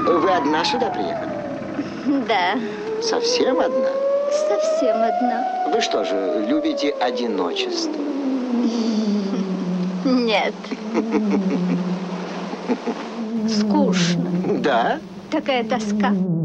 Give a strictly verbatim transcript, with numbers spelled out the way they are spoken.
Вы одна сюда приехали? Да. Совсем одна? Совсем одна. Вы что же, любите одиночество? Нет. Скучно. Да? Такая тоска.